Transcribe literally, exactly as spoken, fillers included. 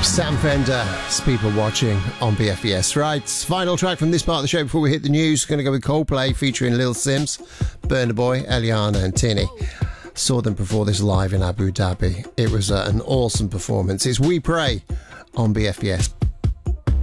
Sam Fender, People Watching on B F E S. Right, final track from this part of the show before we hit the news. Going to go with Coldplay featuring Lil Sims, Burna Boy, Eliana and Tinny. Saw them perform this live in Abu Dhabi. It was uh, an awesome performance. It's We Pray on B F E S.